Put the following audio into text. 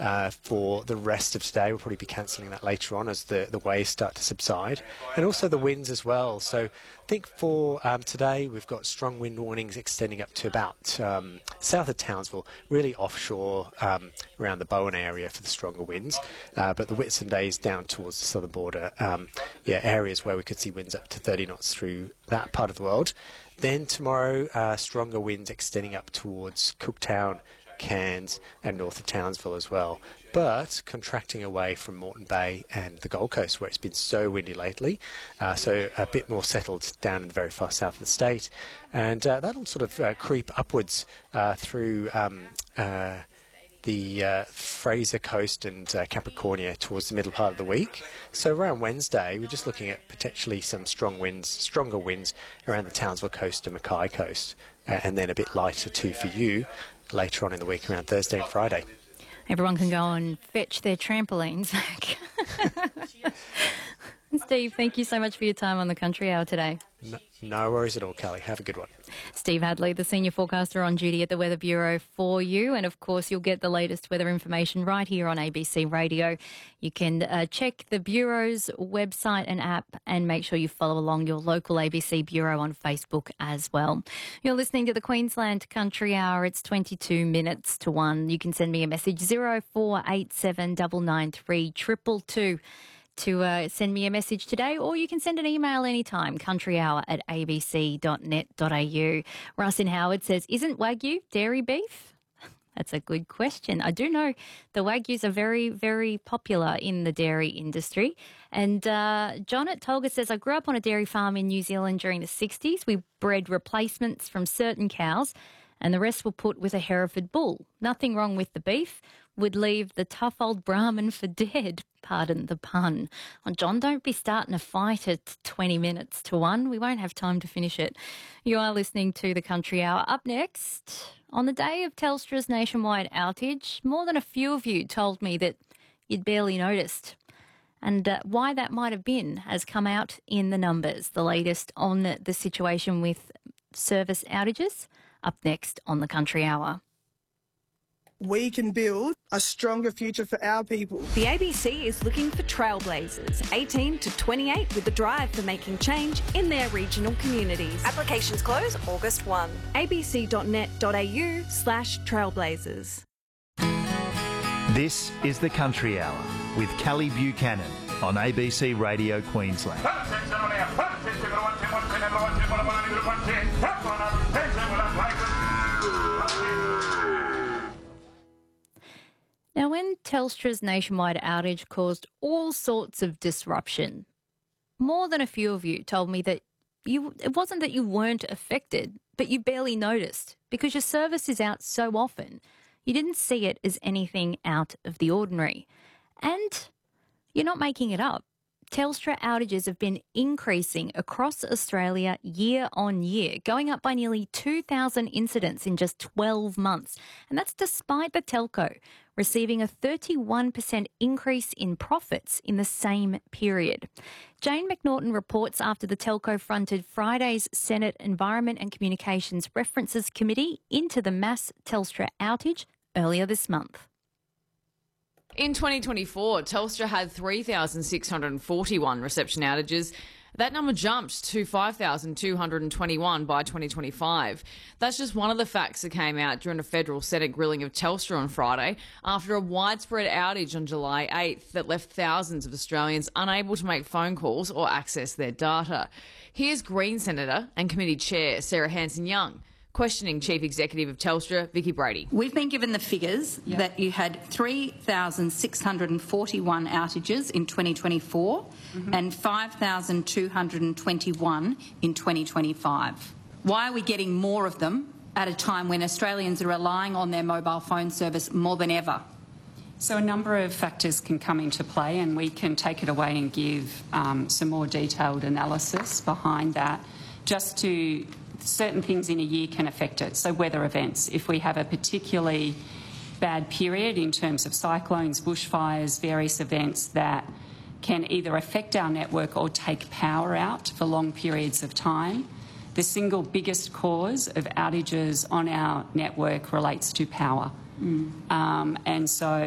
for the rest of today. We'll probably be cancelling that later on as the waves start to subside, and also the winds as well. So I think for today we've got strong wind warnings extending up to about south of Townsville, really offshore around the Bowen area for the stronger winds, but the Whitsundays down towards the southern border, areas where we could see winds up to 30 knots through that part of the world. Then tomorrow, stronger winds extending up towards Cooktown, Cairns and north of Townsville as well, but contracting away from Moreton Bay and the Gold Coast, where it's been so windy lately, so a bit more settled down in the very far south of the state, and that'll sort of creep upwards through the Fraser Coast and Capricornia towards the middle part of the week. So around Wednesday, we're just looking at potentially some stronger winds around the Townsville coast and Mackay coast, and then a bit lighter too for you later on in the week around Thursday and Friday. Everyone can go and fetch their trampolines back. Steve, thank you so much for your time on the Country Hour today. No worries at all, Kelly. Have a good one. Steve Hadley, the senior forecaster on duty at the Weather Bureau for you. And, of course, you'll get the latest weather information right here on ABC Radio. You can check the Bureau's website and app and make sure you follow along your local ABC Bureau on Facebook as well. You're listening to the Queensland Country Hour. It's 22 minutes to 1. You can send me a message, 0487 993 222. To send me a message today, or you can send an email anytime, countryhour@abc.net.au. Russ in Howard says, isn't Wagyu dairy beef? That's a good question. I do know the Wagyus are very, very popular in the dairy industry. And John at Tolga says, I grew up on a dairy farm in New Zealand during the 60s. We bred replacements from certain cows and the rest were put with a Hereford bull. Nothing wrong with the beef. Would leave the tough old Brahman for dead, pardon the pun. Oh, John, don't be starting a fight at 20 minutes to 1. We won't have time to finish it. You are listening to the Country Hour. Up next, on the day of Telstra's nationwide outage, more than a few of you told me that you'd barely noticed. And why that might have been has come out in the numbers. The latest on the situation with service outages, up next on the Country Hour. We can build a stronger future for our people. The ABC is looking for trailblazers, 18 to 28, with the drive for making change in their regional communities. Applications close August 1. abc.net.au/trailblazers. This is the Country Hour with Kelly Buchanan on ABC Radio Queensland. Now, when Telstra's nationwide outage caused all sorts of disruption, more than a few of you told me that it wasn't that you weren't affected, but you barely noticed because your service is out so often. You didn't see it as anything out of the ordinary. And you're not making it up. Telstra outages have been increasing across Australia year on year, going up by nearly 2,000 incidents in just 12 months. And that's despite the telco receiving a 31% increase in profits in the same period. Jane McNaughton reports after the telco fronted Friday's Senate Environment and Communications References Committee into the mass Telstra outage earlier this month. In 2024, Telstra had 3,641 reception outages. That number jumped to 5,221 by 2025. That's just one of the facts that came out during a federal Senate grilling of Telstra on Friday after a widespread outage on July 8th that left thousands of Australians unable to make phone calls or access their data. Here's Green Senator and Committee Chair Sarah Hanson-Young questioning Chief Executive of Telstra, Vicki Brady. We've been given the figures that you had 3,641 outages in 2024 and 5,221 in 2025. Why are we getting more of them at a time when Australians are relying on their mobile phone service more than ever? So a number of factors can come into play, and we can take it away and give some more detailed analysis behind that. Just to certain things in a year can affect it. So weather events, if we have a particularly bad period in terms of cyclones, bushfires, various events that can either affect our network or take power out for long periods of time. The single biggest cause of outages on our network relates to power. And so